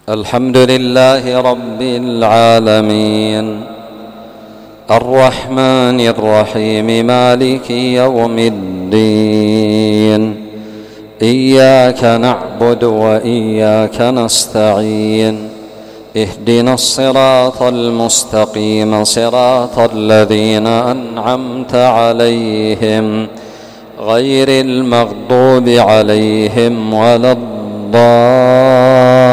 الحمد لله رب العالمين الرحمن الرحيم مالك يوم الدين إياك نعبد وإياك نستعين اهدنا الصراط المستقيم صراط الذين أنعمت عليهم غير المغضوب عليهم ولا الضالين